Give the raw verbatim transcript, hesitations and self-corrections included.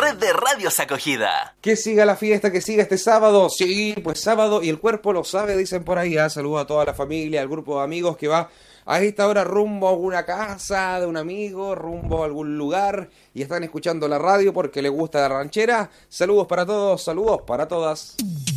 red de radios acogida. Que siga la fiesta, que siga este sábado. Sí, pues sábado y el cuerpo lo sabe, dicen por ahí. ¿eh? Saludos a toda la familia, al grupo de amigos que va a esta hora rumbo a alguna casa de un amigo, rumbo a algún lugar y están escuchando la radio porque les gusta la ranchera. Saludos para todos, saludos para todas.